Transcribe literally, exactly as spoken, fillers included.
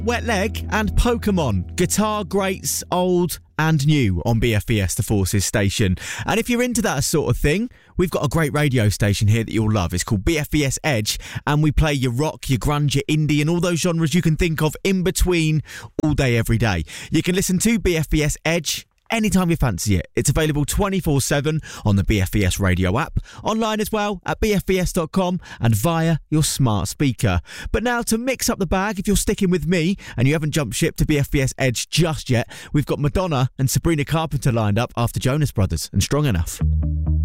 Wet Leg and Pokemon, guitar greats old and new on B F B S The Forces station. And if you're into that sort of thing, we've got a great radio station here that you'll love. It's called B F B S Edge, and we play your rock, your grunge, your indie and all those genres you can think of in between all day, every day. You can listen to B F B S Edge anytime you fancy it. It's available twenty-four seven on the B F B S radio app, online as well at b f b s dot com and via your smart speaker. But now, to mix up the bag, if you're sticking with me and you haven't jumped ship to B F B S Edge just yet, we've got Madonna and Sabrina Carpenter lined up after Jonas Brothers and Strong Enough.